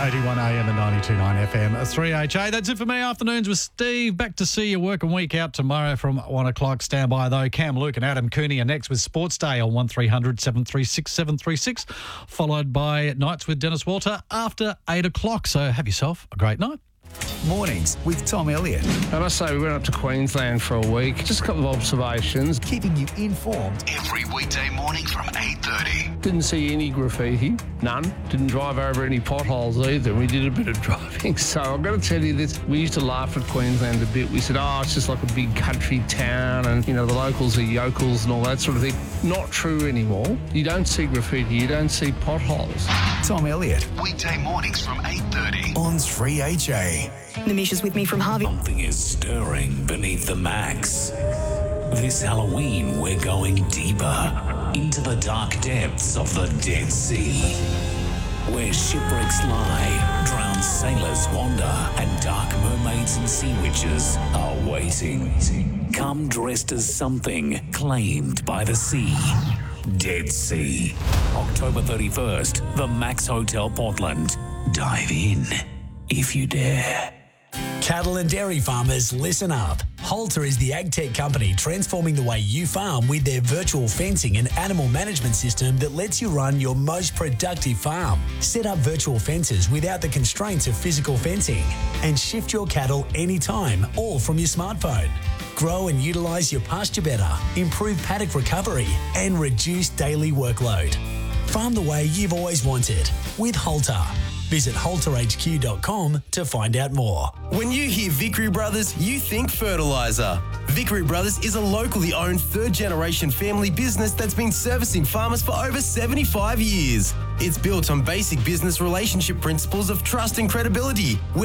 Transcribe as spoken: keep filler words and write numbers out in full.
eighty-one A M and ninety-two point nine F M, three H A. That's it for me. Afternoons with Steve. Back to see you working week out tomorrow from one o'clock. Stand by, though. Cam Luke and Adam Cooney are next with Sports Day on one three hundred seven three six seven three six, followed by Nights with Dennis Walter after eight o'clock. So have yourself a great night. Mornings with Tom Elliott. I must say, we went up to Queensland for a week. Just a couple of observations. Keeping you informed Every weekday morning from eight thirty. Didn't see any graffiti. None. Didn't drive over any potholes either. We did a bit of driving. So I've got to tell you this. We used to laugh at Queensland a bit. We said, oh, it's just like a big country town and, you know, the locals are yokels and all that sort of thing. Not true anymore. You don't see graffiti. You don't see potholes. Tom Elliott Weekday mornings from eight thirty. on three H A. Namisha's with me from Harvey. Something is stirring beneath the Max. This Halloween, we're going deeper into the dark depths of the Dead Sea, where shipwrecks lie, drowned sailors wander, and dark mermaids and sea witches are waiting. Come dressed as something claimed by the sea. Dead Sea. October thirty-first, the Max Hotel Portland. Dive in if you dare. Cattle and dairy farmers, listen up. Halter is the agtech company transforming the way you farm with their virtual fencing and animal management system that lets you run your most productive farm. Set up virtual fences without the constraints of physical fencing and shift your cattle anytime, all from your smartphone. Grow and utilise your pasture better, improve paddock recovery and reduce daily workload. Farm the way you've always wanted with Halter. Visit halter h q dot com to find out more. When you hear Vickery Brothers, you think fertiliser. Vickery Brothers is a locally owned third-generation family business that's been servicing farmers for over seventy-five years. It's built on basic business relationship principles of trust and credibility.